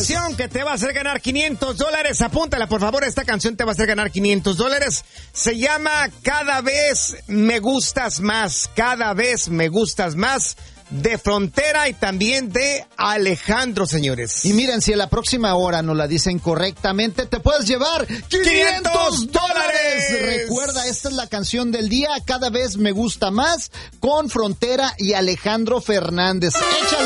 canción que te va a hacer ganar $500. Apúntala, por favor. Esta canción te va a hacer ganar $500. Se llama Cada vez me gustas más. Cada vez me gustas más. De Frontera y también de Alejandro, señores. Y miren, si en la próxima hora nos la dicen correctamente, te puedes llevar $500. Recuerda, esta es la canción del día. Cada vez me gusta más, con Frontera y Alejandro Fernández. Échale.